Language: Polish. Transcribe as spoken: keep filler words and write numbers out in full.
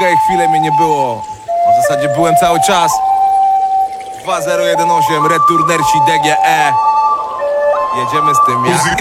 okej, chwilę mnie nie było. W zasadzie byłem cały czas. Dwa zero jeden osiem, Returnersi D G E. Jedziemy z tym jak